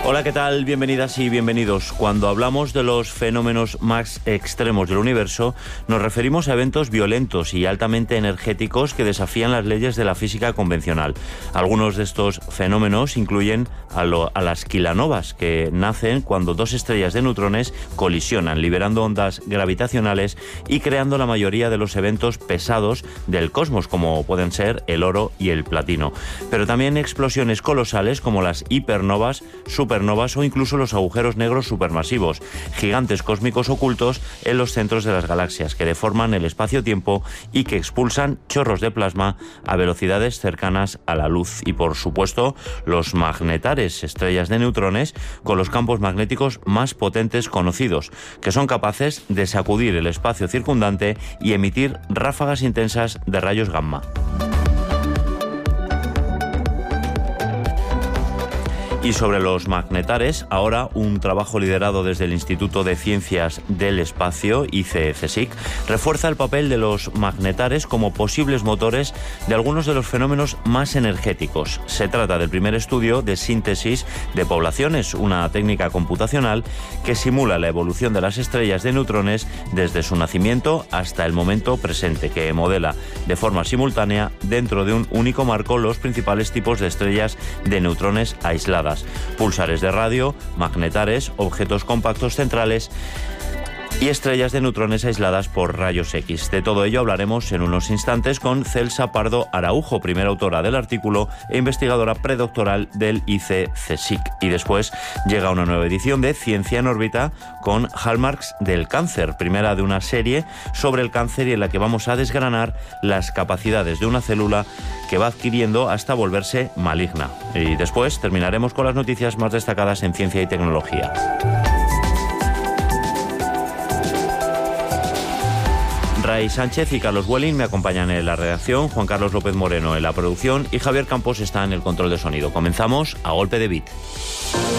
Hola, ¿qué tal? Bienvenidas y bienvenidos. Cuando hablamos de los fenómenos más extremos del universo, nos referimos a eventos violentos y altamente energéticos que desafían las leyes de la física convencional. Algunos de estos fenómenos incluyen a las kilonovas, que nacen cuando dos estrellas de neutrones colisionan, liberando ondas gravitacionales y creando la mayoría de los eventos pesados del cosmos, como pueden ser el oro y el platino. Pero también explosiones colosales como las hipernovas, supernovas o incluso los agujeros negros supermasivos, gigantes cósmicos ocultos en los centros de las galaxias que deforman el espacio-tiempo y que expulsan chorros de plasma a velocidades cercanas a la luz. Y por supuesto, los magnetares, estrellas de neutrones con los campos magnéticos más potentes conocidos, que son capaces de sacudir el espacio circundante y emitir ráfagas intensas de rayos gamma. Y sobre los magnetares, ahora un trabajo liderado desde el Instituto de Ciencias del Espacio, ICE-CSIC, refuerza el papel de los magnetares como posibles motores de algunos de los fenómenos más energéticos. Se trata del primer estudio de síntesis de poblaciones, una técnica computacional que simula la evolución de las estrellas de neutrones desde su nacimiento hasta el momento presente, que modela de forma simultánea dentro de un único marco los principales tipos de estrellas de neutrones aisladas: pulsares de radio, magnetares, objetos compactos centrales y estrellas de neutrones aisladas por rayos X. De todo ello hablaremos en unos instantes con Celsa Pardo Araujo, primera autora del artículo e investigadora predoctoral del ICE-CSIC. Y después llega una nueva edición de Ciencia en órbita con Hallmarks del cáncer, primera de una serie sobre el cáncer y en la que vamos a desgranar las capacidades de una célula que va adquiriendo hasta volverse maligna. Y después terminaremos con las noticias más destacadas en ciencia y tecnología. Ray Sánchez y Carlos Welling me acompañan en la redacción, Juan Carlos López Moreno en la producción y Javier Campos está en el control de sonido. Comenzamos a golpe de beat.